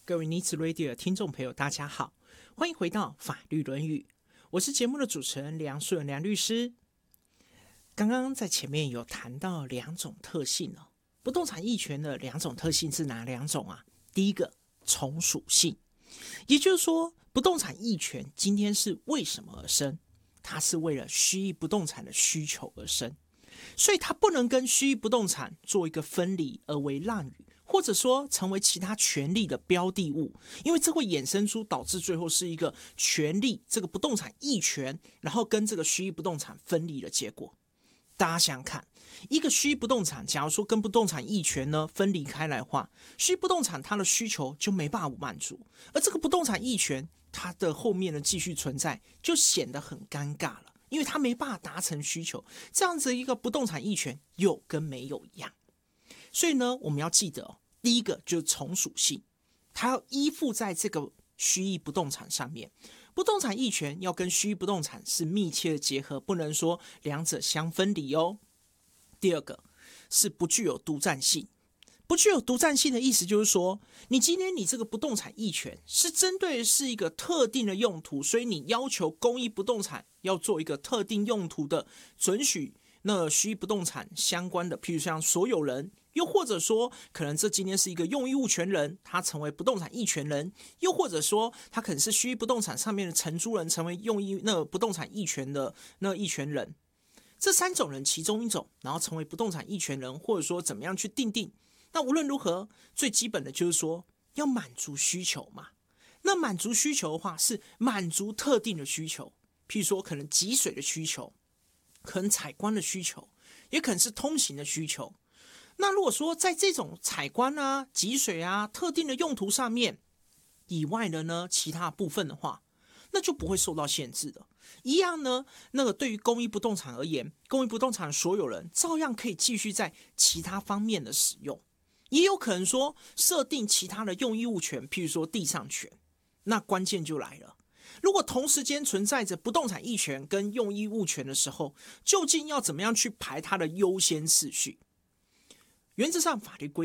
各位尼子 Radio 的听众朋友，大家好，欢迎回到法律论语，我是节目的主持人梁顺梁律师。刚刚在前面有谈到两种特性哦，不动产役权的两种特性是哪两种啊？第一个从属性，也就是说，不动产役权今天是为什么而生？它是为了虚役不动产的需求而生，所以它不能跟虚役不动产做一个分离而为让与，或者说成为其他权利的标的物，因为这会衍生出导致最后是一个权利这个不动产役权，然后跟这个虚役不动产分离的结果。大家想想看，一个虚役不动产，假如说跟不动产役权呢分离开来的话，虚役不动产它的需求就没办法满足，而这个不动产役权它的后面的继续存在就显得很尴尬了，因为它没办法达成需求，这样子一个不动产役权有跟没有一样。所以呢，我们要记得第一个就是从属性，它要依附在这个虚役不动产上面。不动产役权要跟虚役不动产是密切的结合，不能说两者相分离哦。第二个是不具有独占性。不具有独占性的意思就是说，你今天你这个不动产役权是针对的是一个特定的用途，所以你要求公益不动产要做一个特定用途的准许那虚役不动产相关的，譬如像所有人，又或者说可能这今天是一个用益物权人，他成为不动产役权人，又或者说他可能是虚役不动产上面的承租人，成为用益那不动产役权的那役权人。这三种人其中一种，然后成为不动产役权人，或者说怎么样去定定。那无论如何，最基本的就是说要满足需求嘛。那满足需求的话，是满足特定的需求，譬如说可能集水的需求，可能采光的需求，也可能是通行的需求。那如果说在这种采光啊、集水啊、特定的用途上面以外的呢，其他部分的话，那就不会受到限制的。一样呢，那个对于公益不动产而言，公益不动产所有人照样可以继续在其他方面的使用，也有可能说设定其他的用益物权，譬如说地上权。那关键就来了，如果同时间存在着不动产役权跟用益物权的时候，究竟要怎么样去排它的优先次序？原则上法律规